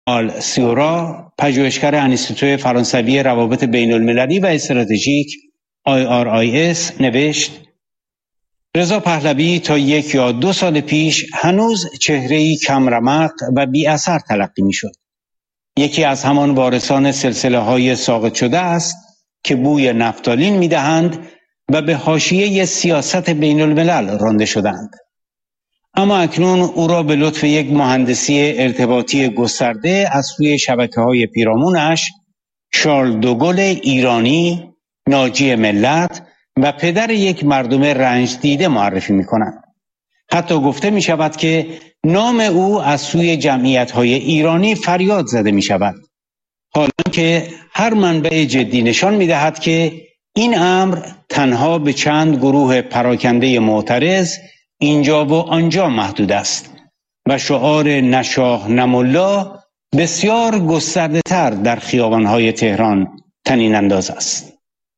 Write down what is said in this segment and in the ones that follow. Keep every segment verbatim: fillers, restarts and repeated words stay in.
آل سیورا، پژوهشگر انستیتوی فرانسوی روابط بین المللی و استراتژیک آی آر آی اس نوشت: رضا پهلوی تا یک یا دو سال پیش هنوز چهره‌ای کمرمق و بی اثر تلقی می‌شد. یکی از همان وارثان سلسله‌های ساقط شده است که بوی نفتالین می‌دهند و به حاشیه سیاست بین الملل رانده شدند. اما اکنون او را به لطف یک مهندسی ارتباطی گسترده از سوی شبکه‌های پیرامونش، شارل دوگل ایرانی، ناجی ملت و پدر یک مردم رنج دیده معرفی می‌کنند. حتی گفته می‌شود که نام او از سوی جمعیت‌های ایرانی فریاد زده می‌شود، حالا که هر منبع جدی نشان می‌دهد که این امر تنها به چند گروه پراکنده معترض اینجا و آنجا محدود است و شعار نشاه نمولا بسیار گسترده تر در خیابان‌های تهران طنین انداز است.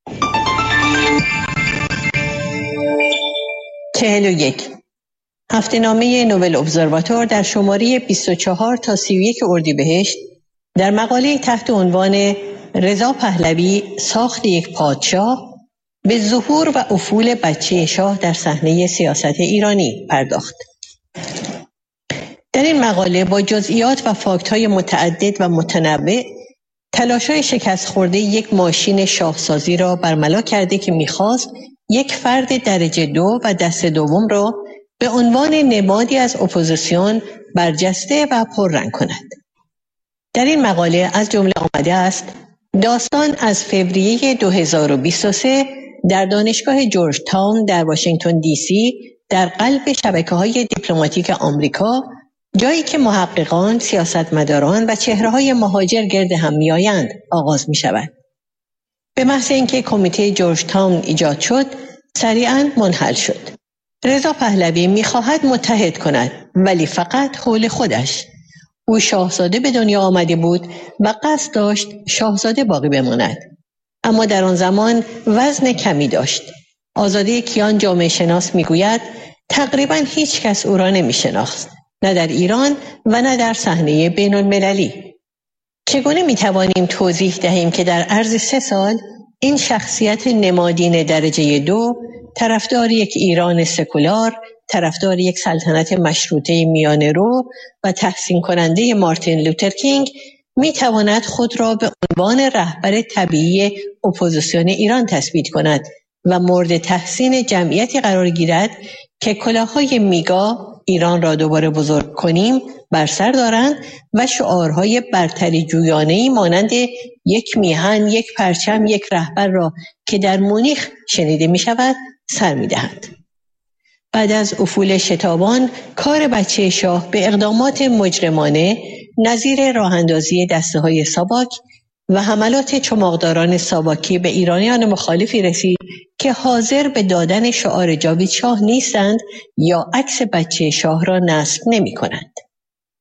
چهل و یک. هفته‌نامه نوبل ابزرواتور در شماره بیست و چهار تا سی و یک اردیبهشت در مقاله تحت عنوان رضا پهلوی ساخت یک پادشاه به ظهور و افول بچه شاه در صحنه سیاست ایرانی پرداخت. در این مقاله با جزئیات و فاکت‌های متعدد و متنوع تلاش‌های شکست خورده یک ماشین شاهسازی را برملا کرده که می‌خواست یک فرد درجه دو و دست دوم را به عنوان نمادی از اپوزیسیون برجسته و پررنگ کند. در این مقاله از جمله آمده است: داستان از فوریه دو هزار و بیست و سه در دانشگاه جورج تاون در واشنگتن دی سی در قلب شبکه‌های دیپلماتیک آمریکا، جایی که محققان، سیاستمداران و چهره‌های مهاجر گرد هم می‌آیند، آغاز می‌شود. به محض اینکه کمیته جورج تاون ایجاد شد، سریعاً منحل شد. رضا پهلوی می‌خواهد متحد کند، ولی فقط حول خودش. او شاهزاده به دنیا آمده بود و قصد داشت شاهزاده باقی بماند. اما در آن زمان وزن کمی داشت. آزاده کیان جامعه شناس میگوید تقریباً هیچ کس او را نمی شناخت، نه در ایران و نه در صحنه بین المللی. چگونه می توانیم توضیح دهیم که در عرض سه سال این شخصیت نمادین درجه دو، طرفدار یک ایران سکولار، طرفدار یک سلطنت مشروطه میانه رو و تحسین کننده مارتین لوتر کینگ می تواند خود را به عنوان رهبر طبیعی اپوزیسیون ایران تثبیت کند و مورد تحسین جمعیتی قرار گیرد که کلاههای میگا ایران را دوباره بزرگ کنیم بر سر دارند و شعارهای برتری جویانه‌ای مانند یک میهن، یک پرچم، یک رهبر را که در مونیخ شنیده می شود سر می دهند. بعد از افول شتابان، کار بچه شاه به اقدامات مجرمانه نظیر راهاندازی دسته‌های ساواک و حملات چماقداران ساواکی به ایرانیان مخالفی رسید که حاضر به دادن شعار جاوید شاه نیستند یا عکس بچه شاه را نصب نمی کنند.